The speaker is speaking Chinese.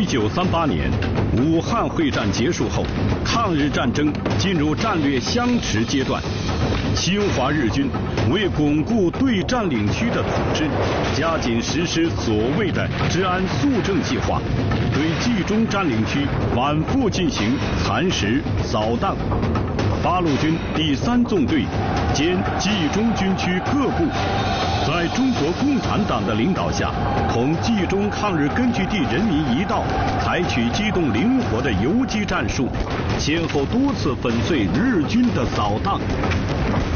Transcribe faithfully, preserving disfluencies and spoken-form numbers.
九三八年，武汉会战结束后，抗日战争进入战略相持阶段。侵华日军为巩固对占领区的统治，加紧实施所谓的治安肃正计划，对冀中占领区反复进行蚕食、扫荡。八路军第三纵队兼冀中军区各部，在中国共产党的领导下，同冀中抗日根据地人民一道，采取机动灵活的游击战术，先后多次粉碎日军的扫荡。